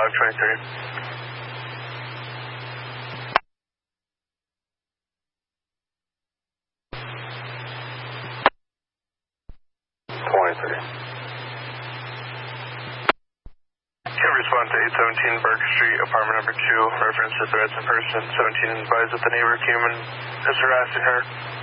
523. 23. Can respond to 817 Burke Street, apartment number 2, reference to threats in person. 17 advised that the neighbor came and is harassing her.